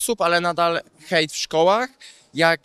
osób, ale nadal hejt w szkołach. Jak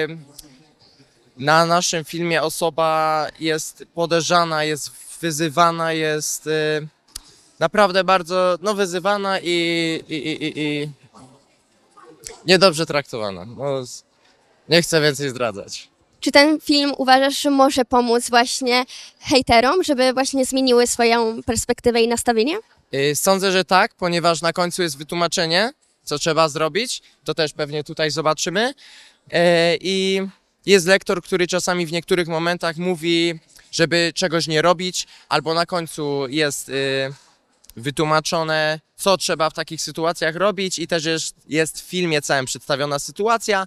na naszym filmie osoba jest podejrzana, jest wyzywana, jest naprawdę bardzo wyzywana i niedobrze traktowana. Nie chcę więcej zdradzać. Czy ten film uważasz, że może pomóc właśnie hejterom, żeby właśnie zmieniły swoją perspektywę i nastawienie? Sądzę, że tak, ponieważ na końcu jest wytłumaczenie, co trzeba zrobić. To też pewnie tutaj zobaczymy. I jest lektor, który czasami w niektórych momentach mówi, żeby czegoś nie robić, albo na końcu jest wytłumaczone, co trzeba w takich sytuacjach robić i też jest w filmie całym przedstawiona sytuacja.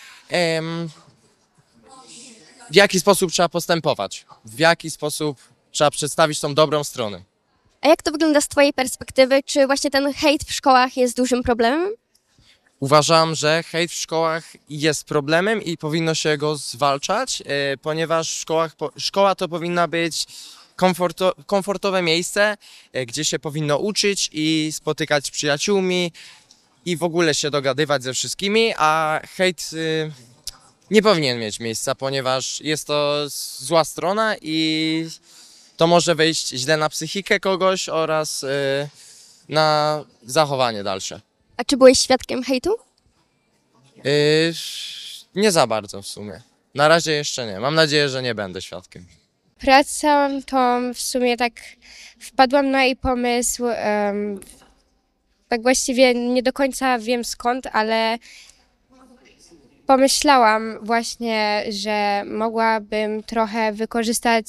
W jaki sposób trzeba postępować, w jaki sposób trzeba przedstawić tą dobrą stronę. A jak to wygląda z twojej perspektywy? Czy właśnie ten hejt w szkołach jest dużym problemem? Uważam, że hejt w szkołach jest problemem i powinno się go zwalczać, ponieważ szkoła to powinna być komfortowe miejsce, gdzie się powinno uczyć i spotykać z przyjaciółmi i w ogóle się dogadywać ze wszystkimi, a hejt nie powinien mieć miejsca, ponieważ jest to zła strona i to może wyjść źle na psychikę kogoś oraz na zachowanie dalsze. A czy byłeś świadkiem hejtu? Nie za bardzo w sumie. Na razie jeszcze nie. Mam nadzieję, że nie będę świadkiem. Pracę tą w sumie tak wpadłam na jej pomysł, tak właściwie nie do końca wiem skąd, ale pomyślałam właśnie, że mogłabym trochę wykorzystać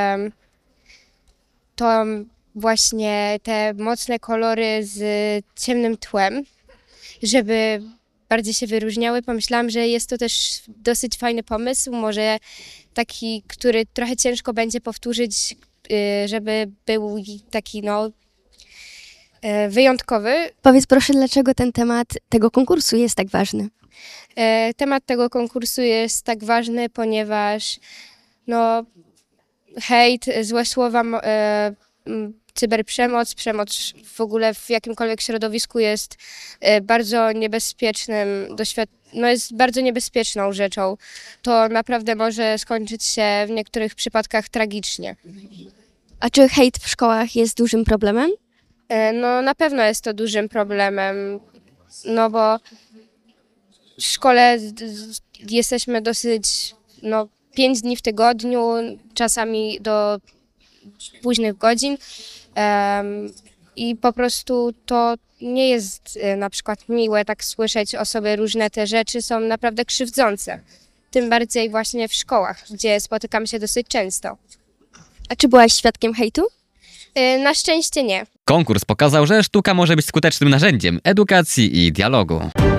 tą właśnie te mocne kolory z ciemnym tłem, żeby bardziej się wyróżniały. Pomyślałam, że jest to też dosyć fajny pomysł, może taki, który trochę ciężko będzie powtórzyć, żeby był taki wyjątkowy. Powiedz proszę, dlaczego ten temat tego konkursu jest tak ważny? Temat tego konkursu jest tak ważny, ponieważ hejt, złe słowa, cyberprzemoc, przemoc w ogóle w jakimkolwiek środowisku jest bardzo niebezpiecznym jest bardzo niebezpieczną rzeczą. To naprawdę może skończyć się w niektórych przypadkach tragicznie. A czy hejt w szkołach jest dużym problemem? Na pewno jest to dużym problemem, bo w szkole jesteśmy dosyć 5 dni w tygodniu, czasami do późnych godzin i po prostu to nie jest na przykład miłe tak słyszeć o sobie różne te rzeczy, są naprawdę krzywdzące. Tym bardziej właśnie w szkołach, gdzie spotykamy się dosyć często. A czy byłaś świadkiem hejtu? Na szczęście nie. Konkurs pokazał, że sztuka może być skutecznym narzędziem edukacji i dialogu.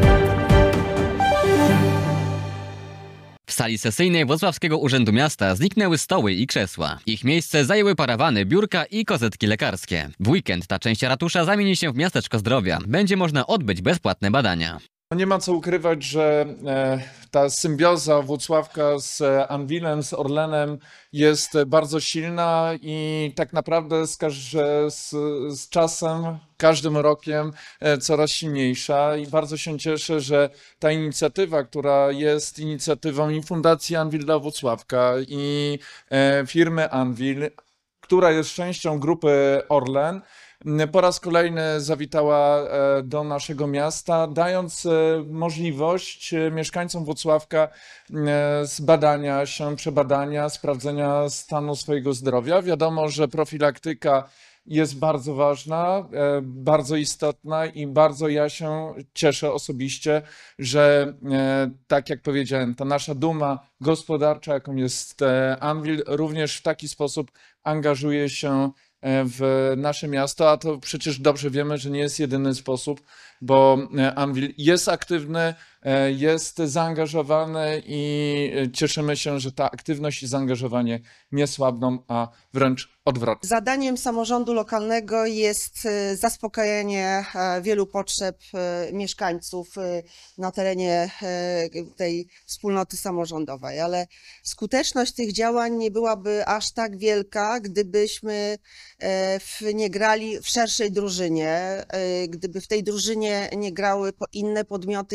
W sali sesyjnej Wrocławskiego Urzędu Miasta zniknęły stoły i krzesła. Ich miejsce zajęły parawany, biurka i kozetki lekarskie. W weekend ta część ratusza zamieni się w miasteczko zdrowia. Będzie można odbyć bezpłatne badania. Nie ma co ukrywać, że ta symbioza Włocławka z Anwilem, z Orlenem jest bardzo silna i tak naprawdę z czasem, każdym rokiem coraz silniejsza i bardzo się cieszę, że ta inicjatywa, która jest inicjatywą i Fundacji Anwil dla Włocławka i firmy Anwil, która jest częścią grupy Orlen, po raz kolejny zawitała do naszego miasta, dając możliwość mieszkańcom Włocławka zbadania się, przebadania, sprawdzenia stanu swojego zdrowia. Wiadomo, że profilaktyka jest bardzo ważna, bardzo istotna i bardzo ja się cieszę osobiście, że tak jak powiedziałem, ta nasza duma gospodarcza, jaką jest Anwil, również w taki sposób angażuje się w nasze miasto, a to przecież dobrze wiemy, że nie jest jedyny sposób, bo Anwil jest aktywny, jest zaangażowany i cieszymy się, że ta aktywność i zaangażowanie nie słabną, a wręcz odwrotnie. Zadaniem samorządu lokalnego jest zaspokajanie wielu potrzeb mieszkańców na terenie tej wspólnoty samorządowej, ale skuteczność tych działań nie byłaby aż tak wielka, gdybyśmy nie grali w szerszej drużynie, gdyby w tej drużynie nie grały inne podmioty.